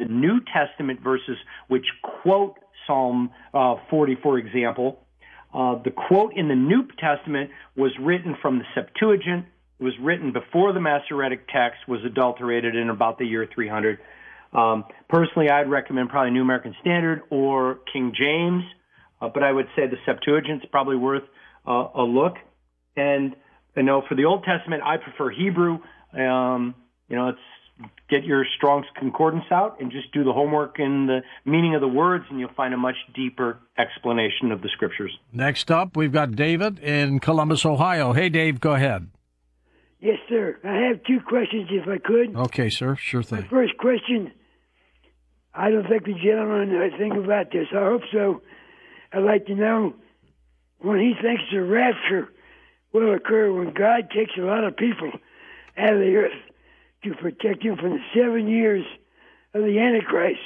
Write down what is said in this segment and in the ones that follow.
New Testament verses which quote Psalm 40, for example. The quote in the New Testament was written from the Septuagint. It was written before the Masoretic text was adulterated in about the year 300. Personally, I'd recommend probably New American Standard or King James, but I would say the Septuagint's probably worth a look. And for the Old Testament, I prefer Hebrew. It's get your Strong's Concordance out and just do the homework in the meaning of the words, and you'll find a much deeper explanation of the Scriptures. Next up, we've got David in Columbus, Ohio. Hey, Dave, go ahead. Yes, sir. I have two questions, if I could. Okay, sir. Sure thing. My first question, I don't think the gentleman knows anything about this. I hope so. I'd like to know when he thinks the rapture will occur, when God takes a lot of people out of the earth to protect him from the 7 years of the Antichrist.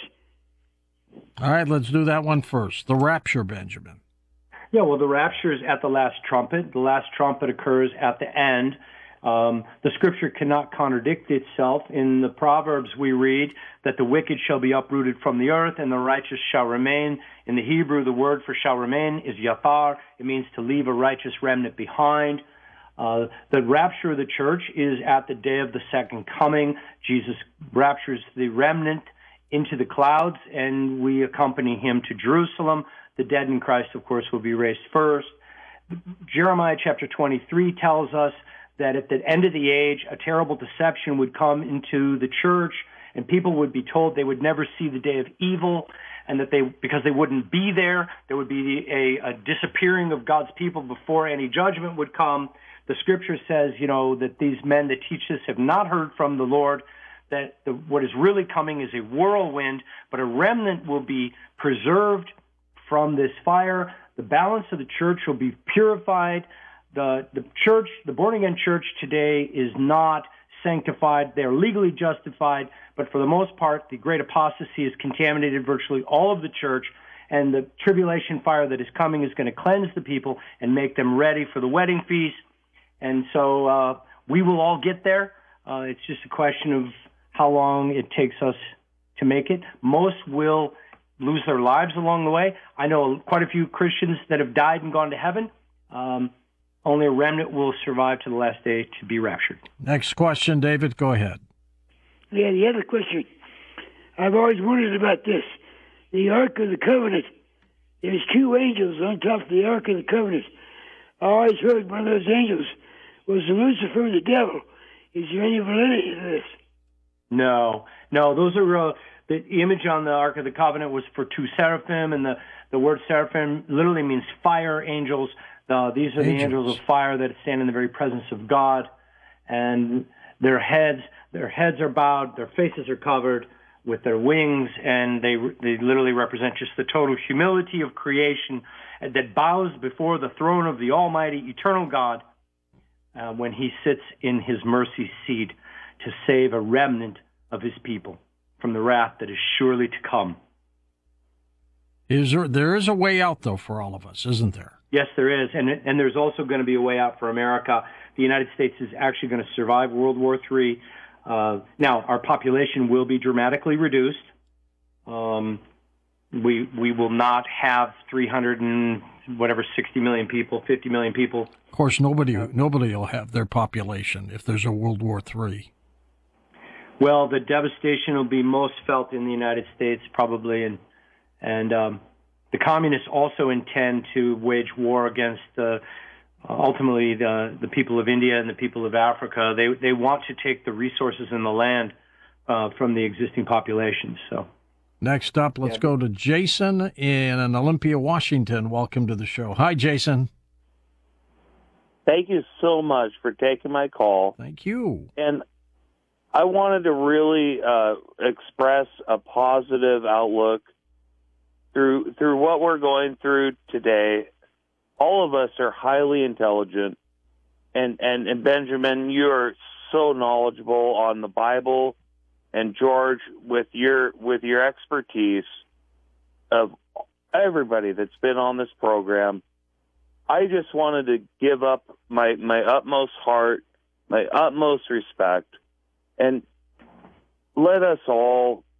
All right, let's do that one first. The rapture, Benjamin. Yeah, well, the rapture is at the last trumpet. The last trumpet occurs at the end. The Scripture cannot contradict itself. In the Proverbs, we read that the wicked shall be uprooted from the earth and the righteous shall remain. In the Hebrew, the word for shall remain is yathar. It means to leave a righteous remnant behind. The rapture of the church is at the day of the second coming. Jesus raptures the remnant into the clouds, and we accompany him to Jerusalem. The dead in Christ, of course, will be raised first. Jeremiah chapter 23 tells us that at the end of the age, a terrible deception would come into the church, and people would be told they would never see the day of evil, and that because they wouldn't be there would be a disappearing of God's people before any judgment would come. The Scripture says, that these men that teach this have not heard from the Lord, that what is really coming is a whirlwind, but a remnant will be preserved from this fire. The balance of the church will be purified. The church, the born-again church today is not sanctified. They're legally justified, but for the most part, the great apostasy has contaminated virtually all of the church, and the tribulation fire that is coming is going to cleanse the people and make them ready for the wedding feast. And so we will all get there. It's just a question of how long it takes us to make it. Most will lose their lives along the way. I know quite a few Christians that have died and gone to heaven. Only a remnant will survive to the last day to be raptured. Next question, David. Go ahead. Yeah, the other question. I've always wondered about this. The Ark of the Covenant. There's two angels on top of the Ark of the Covenant. I always heard one of those angels was Lucifer, the devil. Is there any validity to this? No. Those are the image on the Ark of the Covenant was for two seraphim, and the word seraphim literally means fire angels. These are the angels of fire that stand in the very presence of God, and their heads are bowed, their faces are covered with their wings, and they literally represent just the total humility of creation that bows before the throne of the Almighty, eternal God, when he sits in his mercy seat to save a remnant of his people from the wrath that is surely to come. There is a way out, though, for all of us, isn't there? Yes, there is, and there's also going to be a way out for America. The United States is actually going to survive World War III. Now, our population will be dramatically reduced. We will not have 60 million people, 50 million people. Of course, nobody will have their population if there's a World War III. Well, the devastation will be most felt in the United States, probably, and the communists also intend to wage war against ultimately the people of India and the people of Africa. They want to take the resources in the land from the existing population. So, next up, let's go to Jason in Olympia, Washington. Welcome to the show. Hi, Jason. Thank you so much for taking my call. Thank you. And I wanted to really express a positive outlook through what we're going through today. All of us are highly intelligent, and Benjamin, you're so knowledgeable on the Bible, and George, with your expertise of everybody that's been on this program, I just wanted to give up my utmost heart, my utmost respect, and let us all